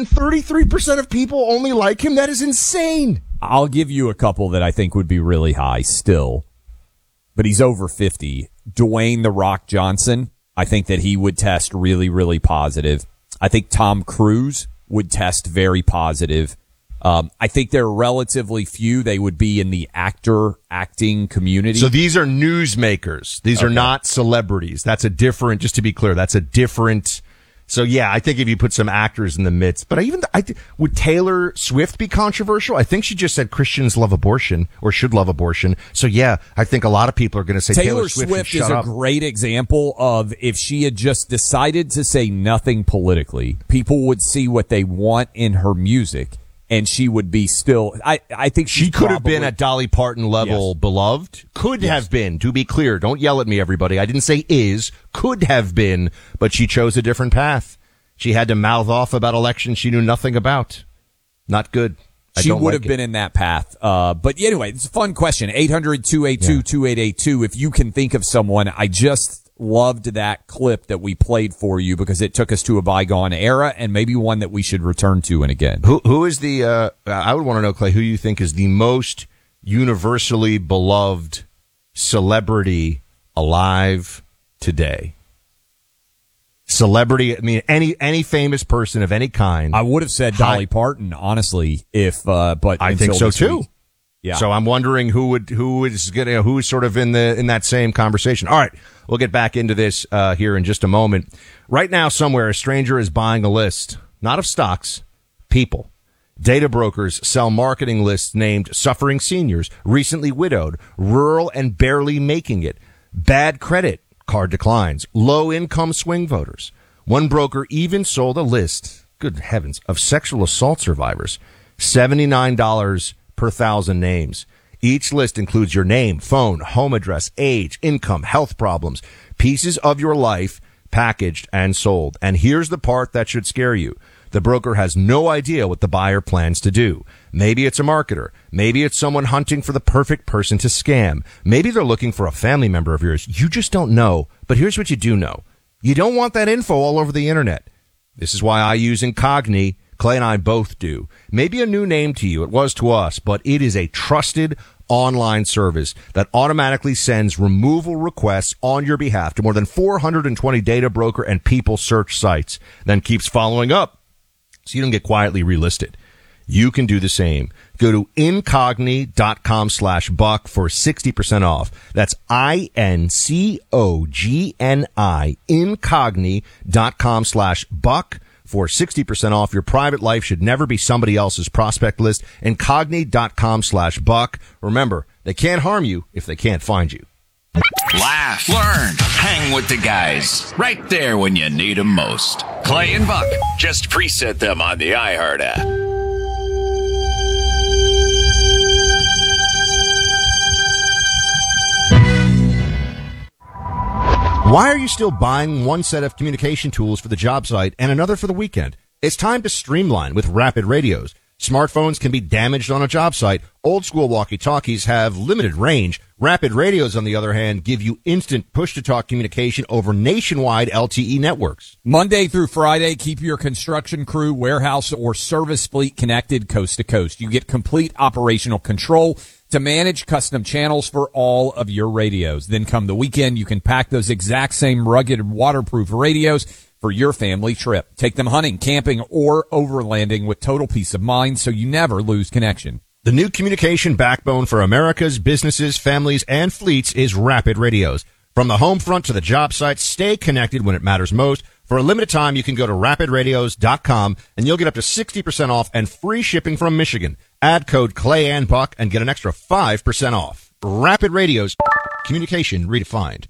and 33% of people only like him? That is insane. I'll give you a couple that I think would be really high still, but he's over 50. Dwayne "The Rock" Johnson, I think that he would test really, really positive. I think Tom Cruise would test very positive. I think there are relatively few. They would be in the acting community. So these are newsmakers. These are not celebrities. That's a different, just to be clear, that's a different. So yeah, I think if you put some actors in the midst, but would Taylor Swift be controversial? I think she just said Christians love abortion or should love abortion. So yeah, I think a lot of people are going to say Taylor Swift is a great example of if she had just decided to say nothing politically, people would see what they want in her music. And she would be still, I think she could have been at Dolly Parton level beloved. Could have been, to be clear. Don't yell at me, everybody. I didn't say is. Could have been, but she chose a different path. She had to mouth off about elections she knew nothing about. Not good. She would have been in that path. But anyway, it's a fun question. 800-282-2882. If you can think of someone, I just loved that clip that we played for you because it took us to a bygone era and maybe one that we should return to and again. Who is the, I would want to know, Clay, who you think is the most universally beloved celebrity alive today? Celebrity, I mean, any famous person of any kind. I would have said Dolly Parton, honestly, but I think so too. Week. Yeah. So I'm wondering who's sort of in that same conversation. All right. We'll get back into this here in just a moment. Right now, somewhere, a stranger is buying a list, not of stocks, people. Data brokers sell marketing lists named Suffering Seniors, Recently Widowed, Rural and Barely Making It, Bad Credit, Card Declines, Low Income Swing Voters. One broker even sold a list, good heavens, of sexual assault survivors, $79 per 1,000 names. Each list includes your name, phone, home address, age, income, health problems, pieces of your life packaged and sold. And here's the part that should scare you. The broker has no idea what the buyer plans to do. Maybe it's a marketer. Maybe it's someone hunting for the perfect person to scam. Maybe they're looking for a family member of yours. You just don't know. But here's what you do know. You don't want that info all over the internet. This is why I use Incogni. Clay and I both do. Maybe a new name to you. It was to us, but it is a trusted online service that automatically sends removal requests on your behalf to more than 420 data broker and people search sites, then keeps following up so you don't get quietly relisted. You can do the same. Go to incogni.com/buck for 60% off. That's INCOGNI, incogni.com/buck. For 60% off. Your private life should never be somebody else's prospect list. Incogni.com/buck. Remember, they can't harm you if they can't find you. Laugh, learn, hang with the guys. Right there when you need them most. Clay and Buck. Just preset them on the iHeart app. Why are you still buying one set of communication tools for the job site and another for the weekend? It's time to streamline with Rapid Radios. Smartphones can be damaged on a job site. Old school walkie-talkies have limited range. Rapid Radios, on the other hand, give you instant push-to-talk communication over nationwide LTE networks. Monday through Friday, keep your construction crew, warehouse, or service fleet connected coast to coast. You get complete operational control to manage custom channels for all of your radios. Then come the weekend, you can pack those exact same rugged and waterproof radios for your family trip. Take them hunting, camping, or overlanding with total peace of mind so you never lose connection. The new communication backbone for America's businesses, families, and fleets is Rapid Radios. From the home front to the job site, stay connected when it matters most. For a limited time, you can go to rapidradios.com and you'll get up to 60% off and free shipping from Michigan. Add code Clay and Buck and get an extra 5% off. Rapid Radios, communication redefined.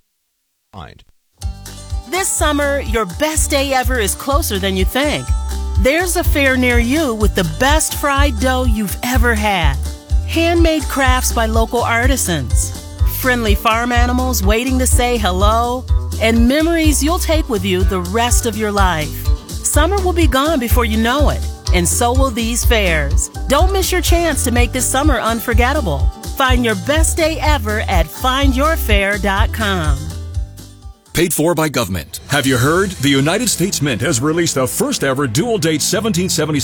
This summer, your best day ever is closer than you think. There's a fair near you with the best fried dough you've ever had. Handmade crafts by local artisans. Friendly farm animals waiting to say hello. And memories you'll take with you the rest of your life. Summer will be gone before you know it. And so will these fairs. Don't miss your chance to make this summer unforgettable. Find your best day ever at findyourfair.com. Paid for by government. Have you heard? The United States Mint has released the first ever dual date 1776